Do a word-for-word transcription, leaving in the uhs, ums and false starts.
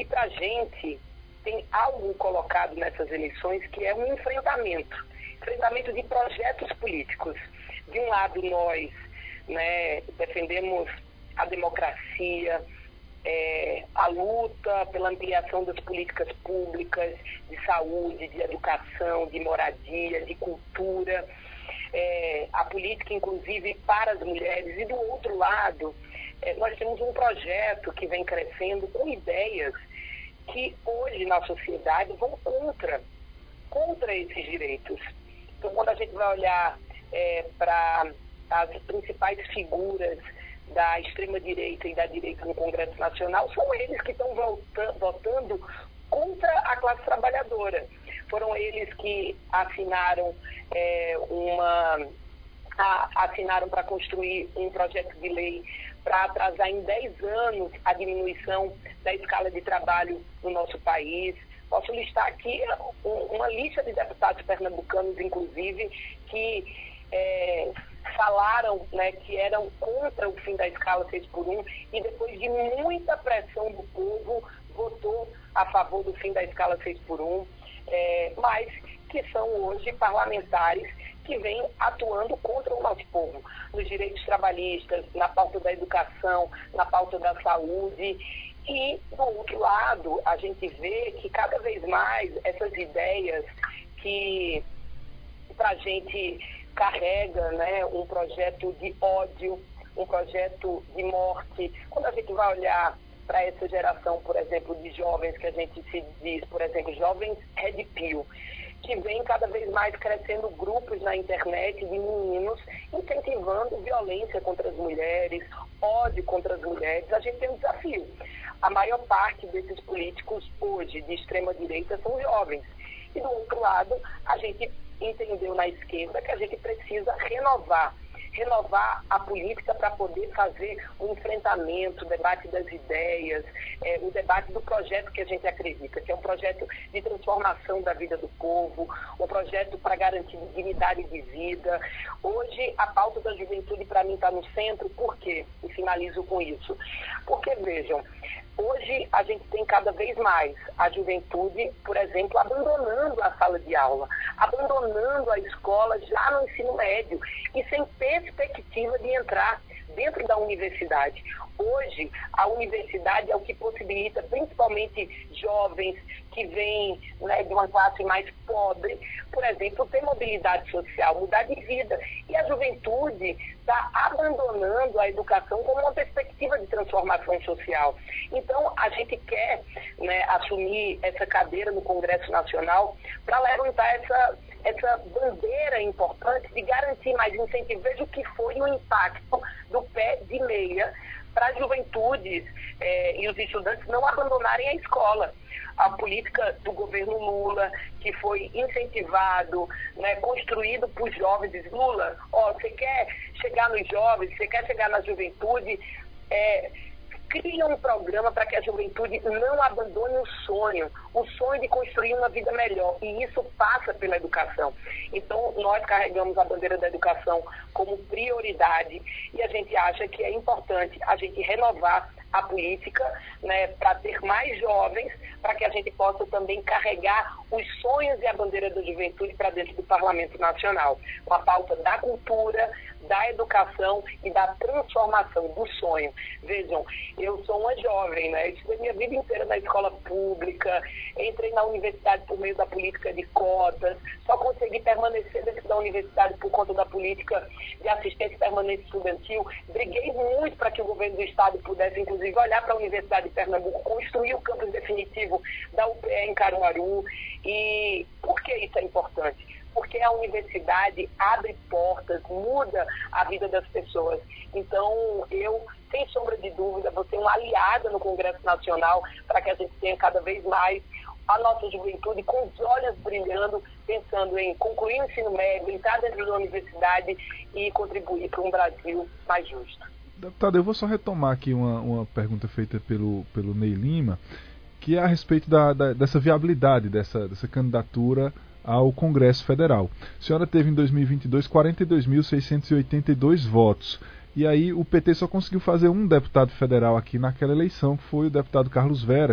E para a gente, tem algo colocado nessas eleições que é um enfrentamento, enfrentamento de projetos políticos. De um lado, nós, né, defendemos a democracia, é, a luta pela ampliação das políticas públicas, de saúde, de educação, de moradia, de cultura, é, a política, inclusive, para as mulheres. E do outro lado, é, nós temos um projeto que vem crescendo com ideias que hoje na sociedade vão contra, contra esses direitos. Então, quando a gente vai olhar é, para as principais figuras da extrema-direita e da direita no Congresso Nacional, são eles que estão votando, votando contra a classe trabalhadora. Foram eles que assinaram é, uma... A, assinaram para construir um projeto de lei para atrasar em dez anos a diminuição da escala de trabalho no nosso país. Posso listar aqui uma lista de deputados pernambucanos, inclusive, que é, falaram, né, que eram contra o fim da escala seis por um e depois de muita pressão do povo, votou a favor do fim da escala seis por um, é, mas que são hoje parlamentares que vem atuando contra o nosso povo, nos direitos trabalhistas, na pauta da educação, na pauta da saúde. E, do outro lado, a gente vê que cada vez mais essas ideias que para a gente carrega, né, um projeto de ódio, um projeto de morte. Quando a gente vai olhar para essa geração, por exemplo, de jovens, que a gente se diz, por exemplo, jovens Red Pill, que vem cada vez mais crescendo grupos na internet de meninos incentivando violência contra as mulheres, ódio contra as mulheres. A gente tem um desafio. A maior parte desses políticos hoje de extrema-direita são jovens. E do outro lado, a gente entendeu na esquerda que a gente precisa renovar. Renovar a política para poder fazer o enfrentamento, o debate das ideias, é, o debate do projeto que a gente acredita, que é um projeto de transformação da vida do povo, um projeto para garantir dignidade de vida. Hoje, a pauta da juventude, para mim, está no centro. Por quê? E finalizo com isso. Porque, vejam, hoje a gente tem cada vez mais a juventude, por exemplo, abandonando a sala de aula, abandonando a escola já no ensino médio e sem perspectiva de entrar dentro da universidade. Hoje, a universidade é o que possibilita, principalmente jovens que vêm, né, de uma classe mais pobre, por exemplo, ter mobilidade social, mudar de vida. E a juventude está abandonando a educação como uma perspectiva de transformação social. Então, a gente quer, né, assumir essa cadeira no Congresso Nacional para levantar essa, essa bandeira importante de garantir mais incentivo. Veja o que foi o impacto do pé de meia para as juventudes eh, e os estudantes não abandonarem a escola. A política do governo Lula, que foi incentivado, né, construído por jovens, diz, Lula, ó, você quer chegar nos jovens, você quer chegar na juventude, é, cria um programa para que a juventude não abandone o sonho, o sonho de construir uma vida melhor. E isso passa pela educação. Então, nós carregamos a bandeira da educação como prioridade e a gente acha que é importante a gente renovar a política, né, para ter mais jovens, para que a gente possa também carregar os sonhos e a bandeira da juventude para dentro do Parlamento Nacional. Com a pauta da cultura, da educação e da transformação do sonho. Vejam, eu sou uma jovem, né? Estive a minha vida inteira na escola pública, entrei na universidade por meio da política de cotas, só consegui permanecer dentro da universidade por conta da política de assistência permanente estudantil. Briguei muito para que o governo do estado pudesse, inclusive, olhar para a Universidade de Pernambuco, construir o campus definitivo da U P E em Caruaru. E por que isso é importante? Porque a universidade abre portas, muda a vida das pessoas. Então, eu, sem sombra de dúvida, vou ser uma aliada no Congresso Nacional para que a gente tenha cada vez mais a nossa juventude com os olhos brilhando, pensando em concluir o ensino médio, entrar dentro da universidade e contribuir para um Brasil mais justo. Deputado, eu vou só retomar aqui uma, uma pergunta feita pelo, pelo Ney Lima, que é a respeito da, da, dessa viabilidade dessa, dessa candidatura ao Congresso Federal. A senhora teve em dois mil e vinte e dois quarenta e dois mil seiscentos e oitenta e dois votos. E aí o P T só conseguiu fazer um deputado federal aqui naquela eleição, que foi o deputado Carlos Vera,